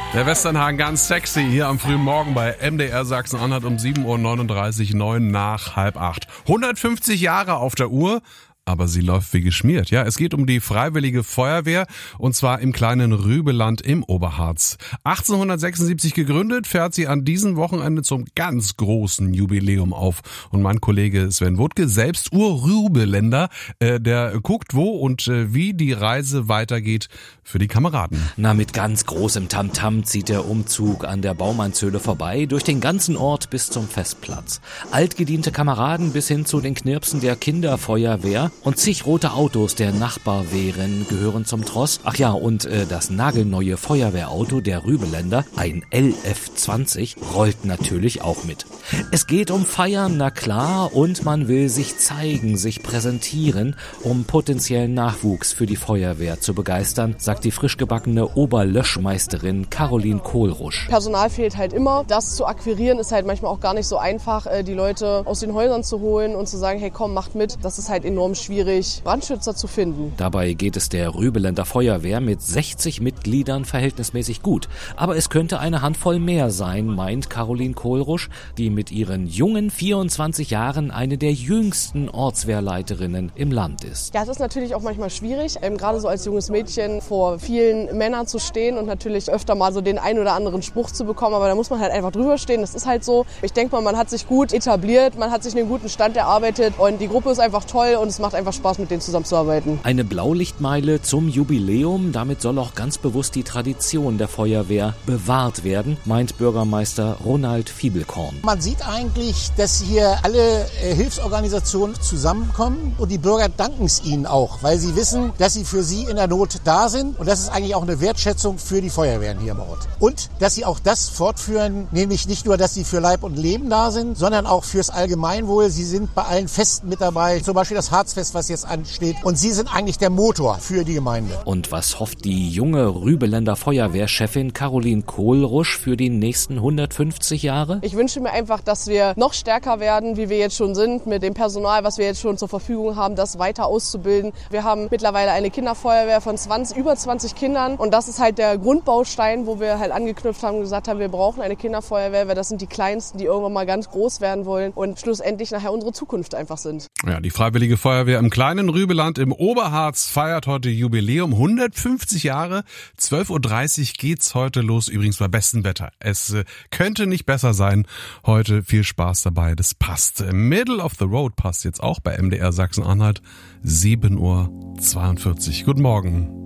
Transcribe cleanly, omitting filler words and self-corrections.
Der Westernhagen ganz sexy hier am frühen Morgen bei MDR Sachsen-Anhalt um 7:39 Uhr, 9 nach halb 8. 150 Jahre auf der Uhr. Aber sie läuft wie geschmiert. Ja, es geht um die Freiwillige Feuerwehr und zwar im kleinen Rübeland im Oberharz. 1876 gegründet, fährt sie an diesem Wochenende zum ganz großen Jubiläum auf. Und mein Kollege Sven Wuttke, selbst Ur-Rübeländer, der guckt, wo und wie die Reise weitergeht für die Kameraden. Na, mit ganz großem Tamtam zieht der Umzug an der Baumannshöhle vorbei, durch den ganzen Ort bis zum Festplatz. Altgediente Kameraden bis hin zu den Knirpsen der Kinderfeuerwehr und zig rote Autos der Nachbarwehren gehören zum Tross. Ach ja, und das nagelneue Feuerwehrauto der Rübeländer, ein LF20, rollt natürlich auch mit. Es geht um Feiern, na klar, und man will sich zeigen, sich präsentieren, um potenziellen Nachwuchs für die Feuerwehr zu begeistern, sagt die frisch gebackene Oberlöschmeisterin Caroline Kohlrusch. Personal fehlt halt immer. Das zu akquirieren ist halt manchmal auch gar nicht so einfach, die Leute aus den Häusern zu holen und zu sagen, hey komm, macht mit. Das ist halt enorm schwierig, Brandschützer zu finden. Dabei geht es der Rübeländer Feuerwehr mit 60 Mitgliedern verhältnismäßig gut. Aber es könnte eine Handvoll mehr sein, meint Caroline Kohlrusch, die mit ihren jungen 24 Jahren eine der jüngsten Ortswehrleiterinnen im Land ist. Ja, es ist natürlich auch manchmal schwierig, gerade so als junges Mädchen vor vielen Männern zu stehen und natürlich öfter mal so den einen oder anderen Spruch zu bekommen, aber da muss man halt einfach drüber stehen. Das ist halt so. Ich denke mal, man hat sich gut etabliert, man hat sich einen guten Stand erarbeitet und die Gruppe ist einfach toll und es macht einfach Spaß, mit denen zusammenzuarbeiten. Eine Blaulichtmeile zum Jubiläum, damit soll auch ganz bewusst die Tradition der Feuerwehr bewahrt werden, meint Bürgermeister Ronald Fiebelkorn. Man sieht eigentlich, dass hier alle Hilfsorganisationen zusammenkommen und die Bürger danken es ihnen auch, weil sie wissen, dass sie für sie in der Not da sind und das ist eigentlich auch eine Wertschätzung für die Feuerwehren hier im Ort. Und dass sie auch das fortführen, nämlich nicht nur, dass sie für Leib und Leben da sind, sondern auch fürs Allgemeinwohl. Sie sind bei allen Festen mit dabei, zum Beispiel das Harzfest, was jetzt ansteht. Und sie sind eigentlich der Motor für die Gemeinde. Und was hofft die junge Rübeländer Feuerwehrchefin Caroline Kohlrusch für die nächsten 150 Jahre? Ich wünsche mir einfach, dass wir noch stärker werden, wie wir jetzt schon sind, mit dem Personal, was wir jetzt schon zur Verfügung haben, das weiter auszubilden. Wir haben mittlerweile eine Kinderfeuerwehr von über 20 Kindern und das ist halt der Grundbaustein, wo wir halt angeknüpft haben und gesagt haben, wir brauchen eine Kinderfeuerwehr, weil das sind die Kleinsten, die irgendwann mal ganz groß werden wollen und schlussendlich nachher unsere Zukunft einfach sind. Ja, die Freiwillige Feuerwehr im kleinen Rübeland im Oberharz feiert heute Jubiläum, 150 Jahre. 12:30 Uhr geht's heute los, übrigens bei bestem Wetter. Es könnte nicht besser sein. Heute viel Spaß dabei, das passt. Middle of the Road passt jetzt auch bei MDR Sachsen-Anhalt, 7:42 Uhr. Guten Morgen.